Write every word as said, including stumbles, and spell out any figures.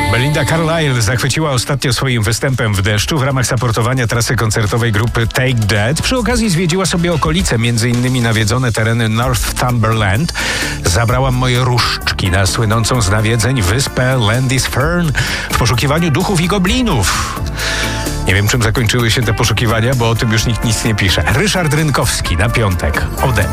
Belinda Carlisle zachwyciła ostatnio swoim występem w deszczu w ramach supportowania trasy koncertowej grupy Take That. Przy okazji zwiedziła sobie okolice, między innymi nawiedzone tereny Northumberland. Zabrałam moje różdżki na słynącą z nawiedzeń wyspę Lindisfarne w poszukiwaniu duchów i goblinów. Nie wiem, czym zakończyły się te poszukiwania, bo o tym już nikt nic nie pisze. Ryszard Rynkowski na piątek ode mnie.